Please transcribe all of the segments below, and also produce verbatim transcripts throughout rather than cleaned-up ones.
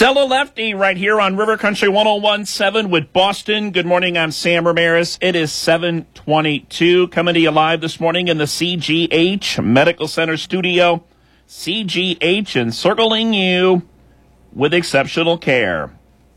Stella Lefty right here on River Country one oh one point seven with Boston. Good morning, I'm Sam Ramirez. It is seven twenty-two, coming to you live this morning in the C G H Medical Center studio. C G H encircling you with exceptional care.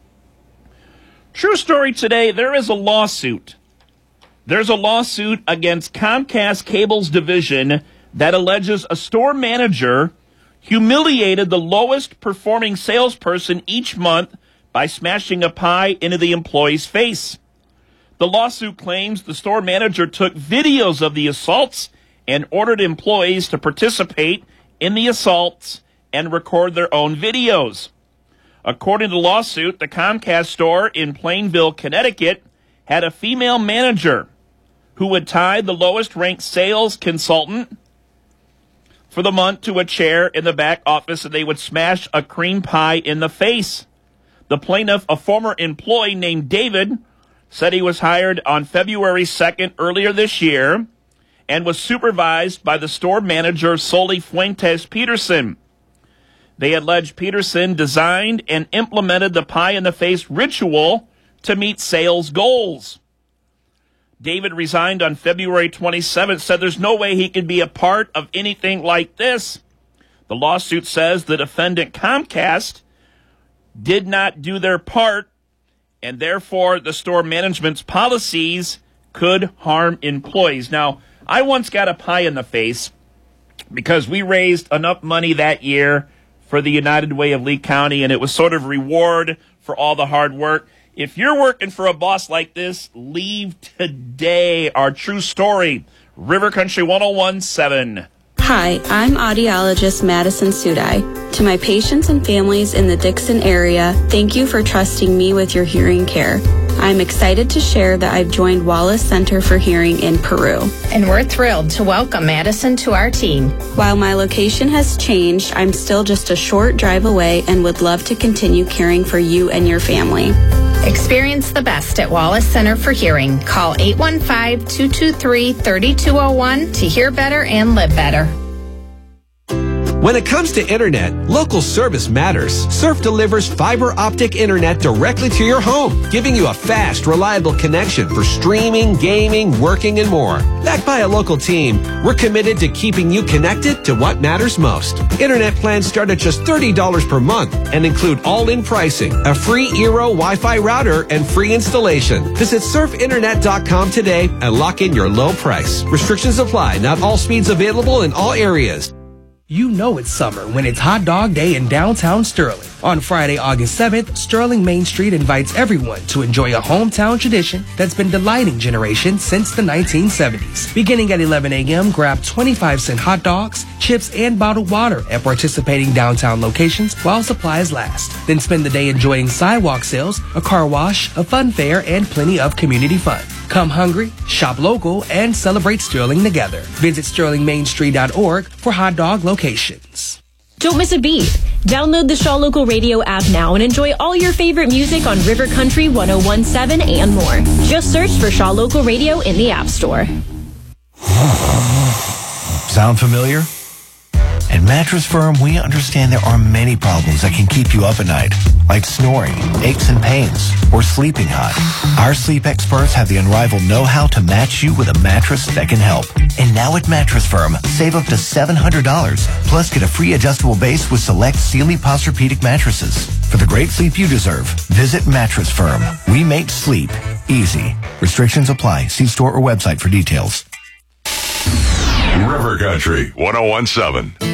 True story today, there is a lawsuit. There's a lawsuit against Comcast Cable's division that alleges a store manager humiliated the lowest performing salesperson each month by smashing a pie into the employee's face. The lawsuit claims the store manager took videos of the assaults and ordered employees to participate in the assaults and record their own videos. According to the lawsuit, the Comcast store in Plainville, Connecticut, had a female manager who would tie the lowest-ranked sales consultant for the month to a chair in the back office, and they would smash a cream pie in the face. The plaintiff, a former employee named David, said he was hired on February second earlier this year and was supervised by the store manager, Soli Fuentes Peterson. They alleged Peterson designed and implemented the pie-in-the-face ritual to meet sales goals. David resigned on February twenty-seventh, said there's no way he could be a part of anything like this. The lawsuit says the defendant, Comcast, did not do their part, and therefore the store management's policies could harm employees. Now, I once got a pie in the face because we raised enough money that year for the United Way of Lee County, and it was sort of reward for all the hard work. If you're working for a boss like this, leave today. Our true story, River Country one oh one point seven. Hi, I'm audiologist Madison Sudai. To my patients and families in the Dixon area, thank you for trusting me with your hearing care. I'm excited to share that I've joined Wallace Center for Hearing in Peru. And we're thrilled to welcome Madison to our team. While my location has changed, I'm still just a short drive away and would love to continue caring for you and your family. Experience the best at Wallace Center for Hearing. Call eight one five, two two three, three two zero one to hear better and live better. When it comes to internet, local service matters. Surf delivers fiber optic internet directly to your home, giving you a fast, reliable connection for streaming, gaming, working, and more. Backed by a local team, we're committed to keeping you connected to what matters most. Internet plans start at just thirty dollars per month and include all-in pricing, a free Eero Wi-Fi router, and free installation. Visit surf internet dot com today and lock in your low price. Restrictions apply. Not all speeds available in all areas. You know it's summer when it's Hot Dog Day in downtown Sterling. On Friday, August seventh, Sterling Main Street invites everyone to enjoy a hometown tradition that's been delighting generations since the nineteen seventies. Beginning at eleven a.m., grab twenty-five cent hot dogs, chips, and bottled water at participating downtown locations while supplies last. Then spend the day enjoying sidewalk sales, a car wash, a fun fair, and plenty of community fun. Come hungry, shop local, and celebrate Sterling together. Visit sterling main street dot org for hot dog locations. Don't miss a beat. Download the Shaw Local Radio app now and enjoy all your favorite music on River Country one oh one point seven and more. Just search for Shaw Local Radio in the App Store. Sound familiar? At Mattress Firm, we understand there are many problems that can keep you up at night, like snoring, aches and pains, or sleeping hot. Our sleep experts have the unrivaled know-how to match you with a mattress that can help. And now at Mattress Firm, save up to seven hundred dollars, plus get a free adjustable base with select Sealy Posturepedic mattresses. For the great sleep you deserve, visit Mattress Firm. We make sleep easy. Restrictions apply. See store or website for details. River Country one oh one point seven.